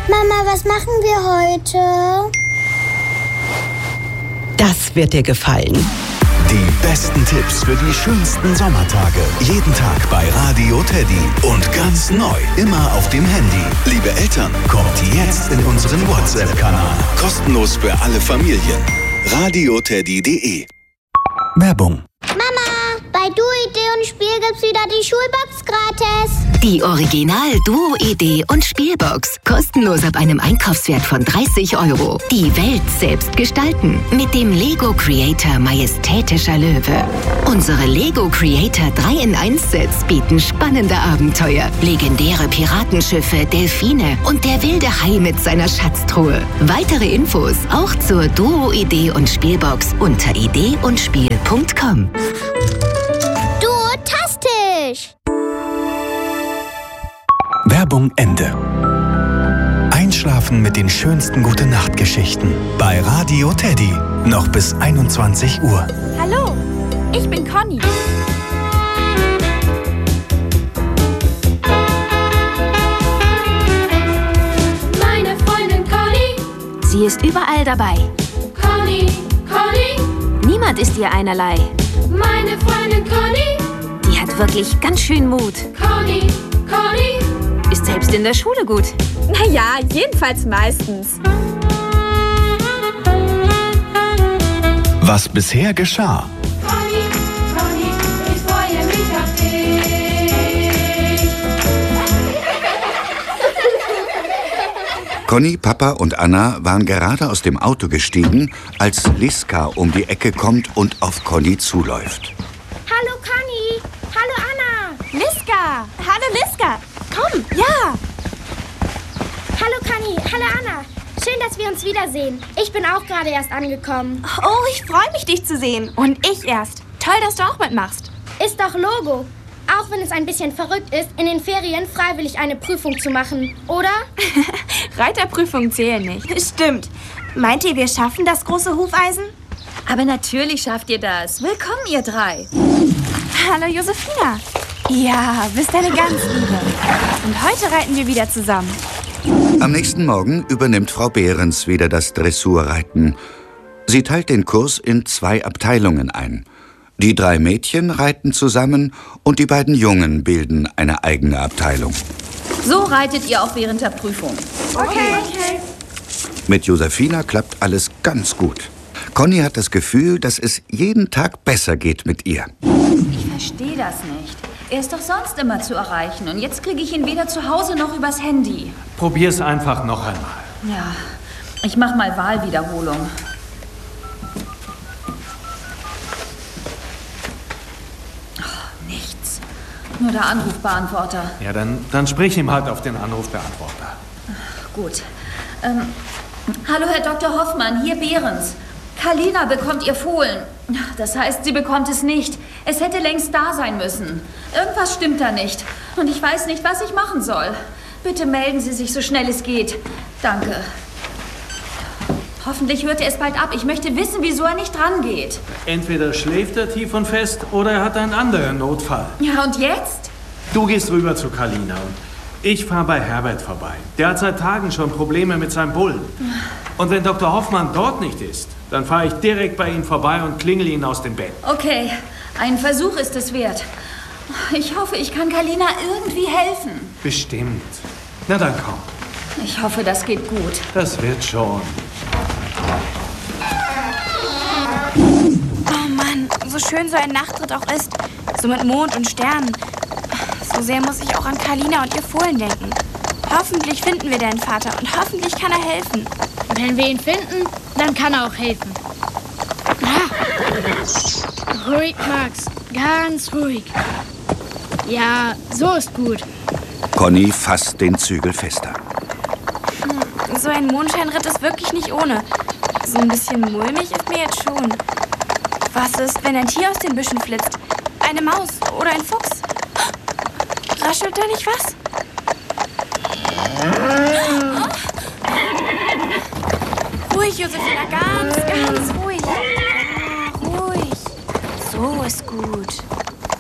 Mama, was machen wir heute? Das wird dir gefallen. Die besten Tipps für die schönsten Sommertage. Jeden Tag bei Radio Teddy. Und ganz neu, immer auf dem Handy. Liebe Eltern, kommt jetzt in unseren WhatsApp-Kanal. Kostenlos für alle Familien. radioteddy.de. Werbung. Mama, bei Duo-Idee und Spiel gibt's wieder die Schulbox gratis. Die Original Duo-Idee und Spielbox. Kostenlos ab einem Einkaufswert von 30 €. Die Welt selbst gestalten. Mit dem Lego Creator Majestätischer Löwe. Unsere Lego Creator 3-in-1-Sets bieten spannende Abenteuer. Legendäre Piratenschiffe, Delfine und der wilde Hai mit seiner Schatztruhe. Weitere Infos auch zur Duo-Idee und Spielbox unter ideeundspiel.com. Duotastisch! Werbung Ende. Einschlafen mit den schönsten Gute-Nacht-Geschichten. Bei Radio Teddy. Noch bis 21 Uhr. Hallo, ich bin Conny. Meine Freundin Conny. Sie ist überall dabei. Conny, Conny. Niemand ist ihr einerlei. Meine Freundin Conny. Die hat wirklich ganz schön Mut. Conny, Conny. Ist selbst in der Schule gut. Naja, jedenfalls meistens. Was bisher geschah. Conny, Conny, ich freue mich auf dich. Conny, Papa und Anna waren gerade aus dem Auto gestiegen, als Liska um die Ecke kommt und auf Conny zuläuft. Hallo Conny, hallo Anna. Liska! Hallo Liska! Komm, ja! Hallo Conny, hallo Anna. Schön, dass wir uns wiedersehen. Ich bin auch gerade erst angekommen. Oh, ich freue mich, dich zu sehen. Und ich erst. Toll, dass du auch mitmachst. Ist doch Logo. Auch wenn es ein bisschen verrückt ist, in den Ferien freiwillig eine Prüfung zu machen, oder? Reiterprüfungen zählen nicht. Stimmt. Meint ihr, wir schaffen das große Hufeisen? Aber natürlich schafft ihr das. Willkommen, ihr drei. Hallo, Josephina. Ja, bist eine ganz Liebe. Und heute reiten wir wieder zusammen. Am nächsten Morgen übernimmt Frau Behrens wieder das Dressurreiten. Sie teilt den Kurs in 2 Abteilungen ein. Die 3 Mädchen reiten zusammen und die beiden Jungen bilden eine eigene Abteilung. So reitet ihr auch während der Prüfung. Okay. Mit Josephina klappt alles ganz gut. Conny hat das Gefühl, dass es jeden Tag besser geht mit ihr. Ich verstehe das nicht. Er ist doch sonst immer zu erreichen. Und jetzt kriege ich ihn weder zu Hause noch übers Handy. Probier's einfach noch einmal. Ja, ich mach mal Wahlwiederholung. Oh, nichts. Nur der Anrufbeantworter. Ja, dann sprich ihm halt auf den Anrufbeantworter. Gut. Hallo, Herr Dr. Hoffmann, hier Behrens. Kalina bekommt ihr Fohlen. Das heißt, sie bekommt es nicht. Es hätte längst da sein müssen. Irgendwas stimmt da nicht. Und ich weiß nicht, was ich machen soll. Bitte melden Sie sich so schnell es geht. Danke. Hoffentlich hört er es bald ab. Ich möchte wissen, wieso er nicht dran geht. Entweder schläft er tief und fest oder er hat einen anderen Notfall. Ja, und jetzt? Du gehst rüber zu Kalina und ich fahre bei Herbert vorbei. Der hat seit Tagen schon Probleme mit seinem Bullen. Und wenn Dr. Hoffmann dort nicht ist, dann fahre ich direkt bei ihm vorbei und klingel ihn aus dem Bett. Okay, ein Versuch ist es wert. Ich hoffe, ich kann Kalina irgendwie helfen. Bestimmt. Na dann komm. Ich hoffe, das geht gut. Das wird schon. Oh Mann, so schön so ein Nachtritt auch ist. So mit Mond und Sternen. So sehr muss ich auch an Kalina und ihr Fohlen denken. Hoffentlich finden wir deinen Vater und hoffentlich kann er helfen. Wenn wir ihn finden, dann kann er auch helfen. Ah. Ruhig, Max. Ganz ruhig. Ja, so ist gut. Conny fasst den Zügel fester. So ein Mondscheinritt ist wirklich nicht ohne. So ein bisschen mulmig ist mir jetzt schon. Was ist, wenn ein Tier aus den Büschen flitzt? Eine Maus oder ein Fuchs? Raschelt da nicht was? Ruhig, Josephina, ganz ruhig. Ruhig. So ist gut.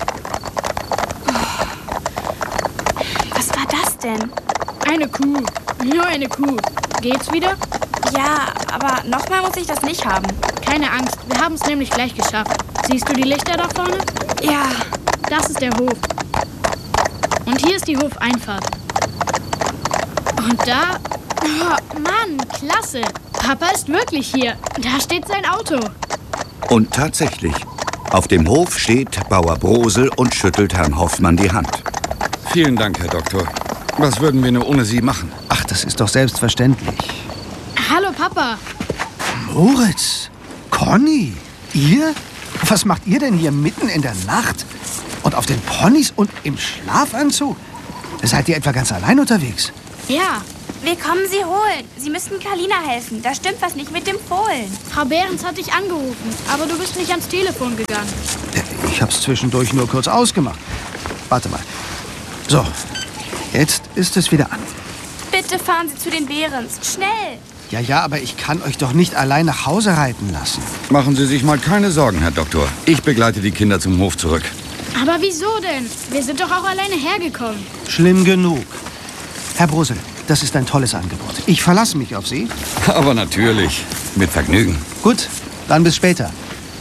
Was war das denn? Eine Kuh. Nur eine Kuh. Geht's wieder? Ja, aber nochmal muss ich das nicht haben. Keine Angst, wir haben es nämlich gleich geschafft. Siehst du die Lichter da vorne? Ja. Das ist der Hof. Und hier ist die Hofeinfahrt. Und da... Oh, Mann, klasse. Papa ist wirklich hier. Da steht sein Auto. Und tatsächlich, auf dem Hof steht Bauer Brosel und schüttelt Herrn Hoffmann die Hand. Vielen Dank, Herr Doktor. Was würden wir nur ohne Sie machen? Ach, das ist doch selbstverständlich. Hallo, Papa. Moritz, Conny, ihr? Was macht ihr denn hier mitten in der Nacht? Und auf den Ponys und im Schlafanzug? Seid ihr etwa ganz allein unterwegs? Ja. Wir kommen Sie holen. Sie müssten Kalina helfen. Da stimmt was nicht mit dem Fohlen. Frau Behrens hat dich angerufen, aber du bist nicht ans Telefon gegangen. Ich hab's zwischendurch nur kurz ausgemacht. Warte mal. So, jetzt ist es wieder an. Bitte fahren Sie zu den Behrens. Schnell. Ja, aber ich kann euch doch nicht allein nach Hause reiten lassen. Machen Sie sich mal keine Sorgen, Herr Doktor. Ich begleite die Kinder zum Hof zurück. Aber wieso denn? Wir sind doch auch alleine hergekommen. Schlimm genug. Herr Brosel, das ist ein tolles Angebot. Ich verlasse mich auf Sie. Aber natürlich, mit Vergnügen. Gut, dann bis später.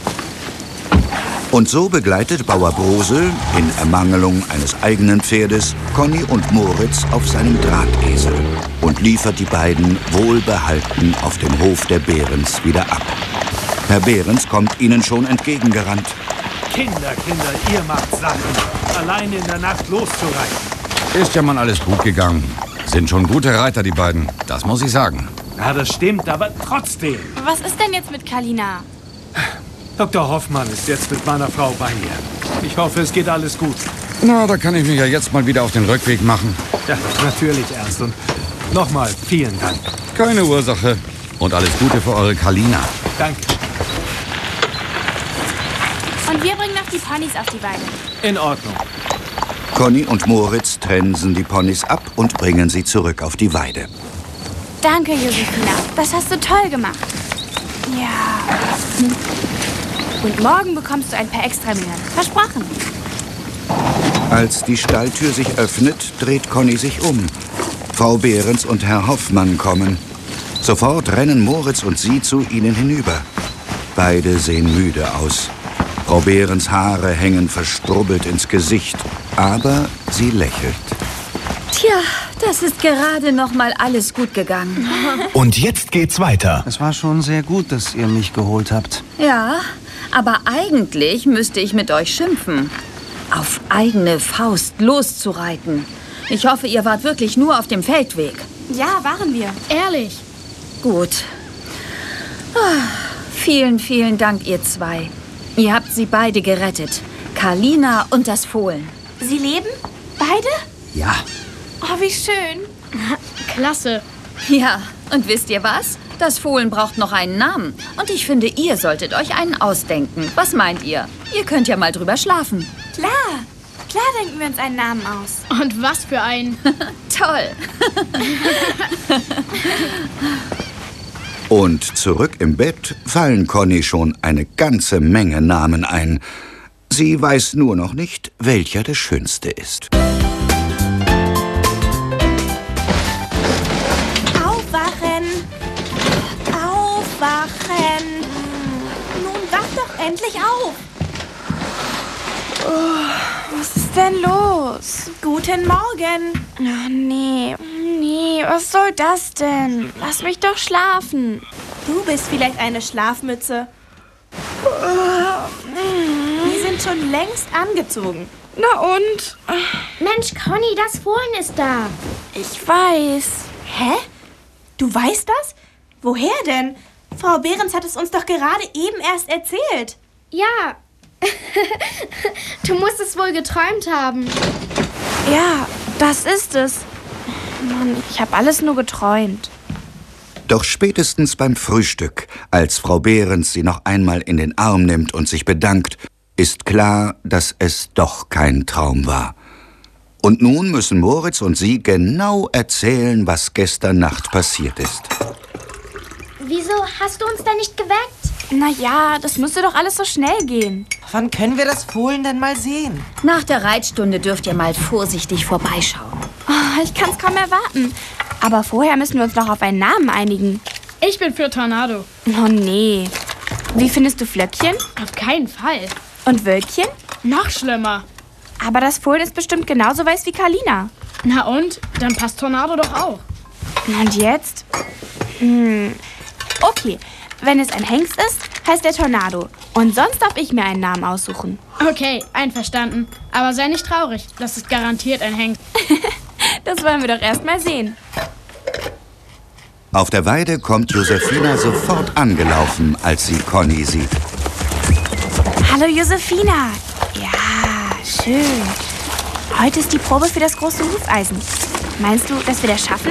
Und so begleitet Bauer Brosel, in Ermangelung eines eigenen Pferdes, Conny und Moritz auf seinem Drahtesel und liefert die beiden wohlbehalten auf dem Hof der Behrens wieder ab. Herr Behrens kommt ihnen schon entgegengerannt. Kinder, ihr macht Sachen. Alleine in der Nacht loszureiten. Ist ja mal alles gut gegangen. Sind schon gute Reiter, die beiden. Das muss ich sagen. Na, das stimmt, aber trotzdem. Was ist denn jetzt mit Kalina? Dr. Hoffmann ist jetzt mit meiner Frau bei ihr. Ich hoffe, es geht alles gut. Na, da kann ich mich ja jetzt mal wieder auf den Rückweg machen. Ja, natürlich, Ernst. Und nochmal vielen Dank. Keine Ursache. Und alles Gute für eure Kalina. Danke. Und wir bringen noch die Ponys auf die Weide. In Ordnung. Conny und Moritz trensen die Ponys ab und bringen sie zurück auf die Weide. Danke, Josefina. Das hast du toll gemacht. Ja. Und morgen bekommst du ein paar Extramühen. Versprochen. Als die Stalltür sich öffnet, dreht Conny sich um. Frau Behrens und Herr Hoffmann kommen. Sofort rennen Moritz und sie zu ihnen hinüber. Beide sehen müde aus. Frau Behrens Haare hängen verstrubbelt ins Gesicht, aber sie lächelt. Tja, das ist gerade noch mal alles gut gegangen. Und jetzt geht's weiter. Es war schon sehr gut, dass ihr mich geholt habt. Ja, aber eigentlich müsste ich mit euch schimpfen. Auf eigene Faust loszureiten. Ich hoffe, ihr wart wirklich nur auf dem Feldweg. Ja, waren wir. Ehrlich. Gut. Vielen, vielen Dank, ihr zwei. Ihr habt sie beide gerettet. Kalina und das Fohlen. Sie leben? Beide? Ja. Oh, wie schön. Klasse. Ja, und wisst ihr was? Das Fohlen braucht noch einen Namen. Und ich finde, ihr solltet euch einen ausdenken. Was meint ihr? Ihr könnt ja mal drüber schlafen. Klar. Klar denken wir uns einen Namen aus. Und was für einen? Toll. Und zurück im Bett fallen Conny schon eine ganze Menge Namen ein. Sie weiß nur noch nicht, welcher der schönste ist. Aufwachen! Aufwachen! Nun wach doch endlich auf! Oh, was ist denn los? Guten Morgen! Oh, nee, was soll das denn? Lass mich doch schlafen. Du bist vielleicht eine Schlafmütze. Wir sind schon längst angezogen. Na und? Mensch, Conny, das Fohlen ist da. Ich weiß. Hä? Du weißt das? Woher denn? Frau Behrens hat es uns doch gerade eben erst erzählt. Ja. Du musst es wohl geträumt haben. Ja, das ist es. Mann, ich habe alles nur geträumt. Doch spätestens beim Frühstück, als Frau Behrens sie noch einmal in den Arm nimmt und sich bedankt, ist klar, dass es doch kein Traum war. Und nun müssen Moritz und sie genau erzählen, was gestern Nacht passiert ist. Wieso hast du uns da nicht geweckt? Naja, das müsste doch alles so schnell gehen. Wann können wir das Fohlen denn mal sehen? Nach der Reitstunde dürft ihr mal vorsichtig vorbeischauen. Oh, ich kann's kaum erwarten. Aber vorher müssen wir uns noch auf einen Namen einigen. Ich bin für Tornado. Oh nee. Wie findest du Flöckchen? Auf keinen Fall. Und Wölkchen? Noch schlimmer. Aber das Fohlen ist bestimmt genauso weiß wie Kalina. Na und? Dann passt Tornado doch auch. Und jetzt? Okay, wenn es ein Hengst ist, heißt er Tornado. Und sonst darf ich mir einen Namen aussuchen. Okay, einverstanden. Aber sei nicht traurig. Das ist garantiert ein Hengst. Das wollen wir doch erst mal sehen. Auf der Weide kommt Josefina sofort angelaufen, als sie Conny sieht. Hallo Josefina. Ja, schön. Heute ist die Probe für das große Hufeisen. Meinst du, dass wir das schaffen?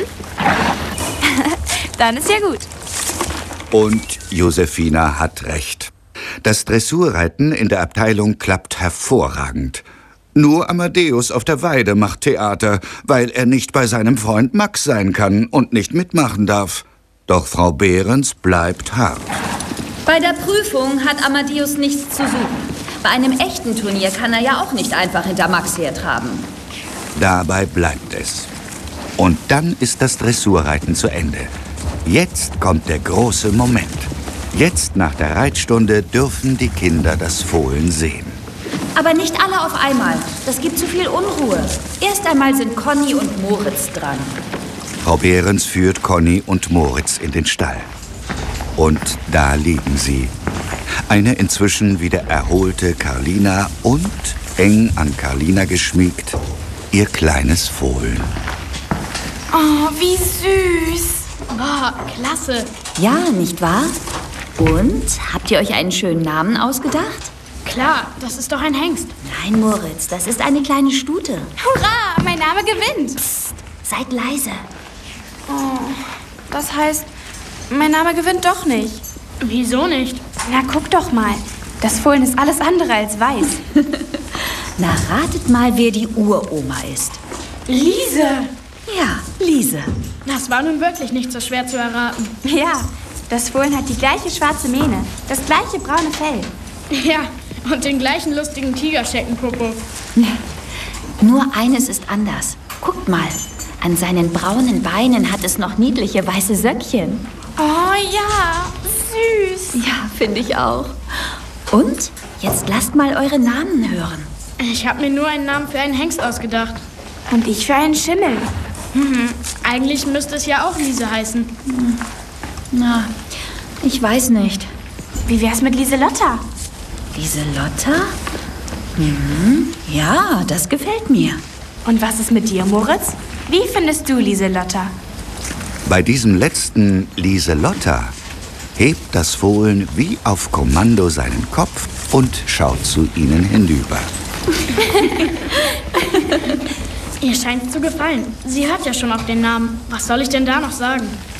Dann ist ja gut. Und Josefina hat recht. Das Dressurreiten in der Abteilung klappt hervorragend. Nur Amadeus auf der Weide macht Theater, weil er nicht bei seinem Freund Max sein kann und nicht mitmachen darf. Doch Frau Behrens bleibt hart. Bei der Prüfung hat Amadeus nichts zu suchen. Bei einem echten Turnier kann er ja auch nicht einfach hinter Max hertraben. Dabei bleibt es. Und dann ist das Dressurreiten zu Ende. Jetzt kommt der große Moment. Jetzt nach der Reitstunde dürfen die Kinder das Fohlen sehen. Aber nicht alle auf einmal. Das gibt zu viel Unruhe. Erst einmal sind Conny und Moritz dran. Frau Behrens führt Conny und Moritz in den Stall. Und da liegen sie. Eine inzwischen wieder erholte Carlina und, eng an Carlina geschmiegt, ihr kleines Fohlen. Oh, wie süß. Oh, klasse. Ja, nicht wahr? Und, habt ihr euch einen schönen Namen ausgedacht? Klar, das ist doch ein Hengst. Nein, Moritz, das ist eine kleine Stute. Hurra, mein Name gewinnt. Psst, seid leise. Oh, das heißt, mein Name gewinnt doch nicht. Wieso nicht? Na, guck doch mal. Das Fohlen ist alles andere als weiß. Na, ratet mal, wer die Uroma ist. Liese. Ja, Liese. Das war nun wirklich nicht so schwer zu erraten. Ja, das Fohlen hat die gleiche schwarze Mähne, das gleiche braune Fell. Ja, und den gleichen lustigen Tigerscheckenpopo. Nur eines ist anders. Guckt mal, an seinen braunen Beinen hat es noch niedliche weiße Söckchen. Oh ja, süß. Ja, finde ich auch. Und, jetzt lasst mal eure Namen hören. Ich habe mir nur einen Namen für einen Hengst ausgedacht. Und ich für einen Schimmel. Eigentlich müsste es ja auch Liese heißen. Na, ich weiß nicht. Wie wär's mit Lieselotta? Lieselotta? Ja, das gefällt mir. Und was ist mit dir, Moritz? Wie findest du Lieselotta? Bei diesem letzten Lieselotta hebt das Fohlen wie auf Kommando seinen Kopf und schaut zu ihnen hinüber. Ihr scheint zu gefallen. Sie hört ja schon auf den Namen. Was soll ich denn da noch sagen?